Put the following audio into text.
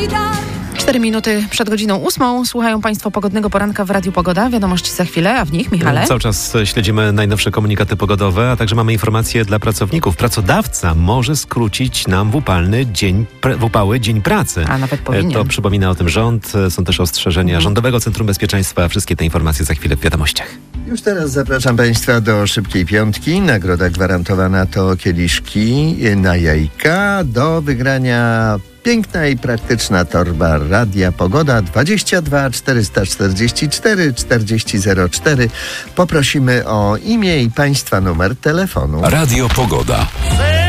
4 minuty przed godziną 8. Słuchają Państwo pogodnego poranka w Radiu Pogoda. Wiadomości za chwilę, a w nich, Michale? Cały czas śledzimy najnowsze komunikaty pogodowe, a także mamy informacje dla pracowników. Pracodawca może skrócić nam w upały dzień pracy. A nawet powinien. To przypomina o tym rząd. Są też ostrzeżenia Rządowego Centrum Bezpieczeństwa. Wszystkie te informacje za chwilę w wiadomościach. Już teraz zapraszam Państwa do szybkiej piątki. Nagroda gwarantowana to kieliszki na jajka. Do wygrania piękna i praktyczna torba Radia Pogoda 22 444 4004. Poprosimy o imię i Państwa numer telefonu. Radio Pogoda.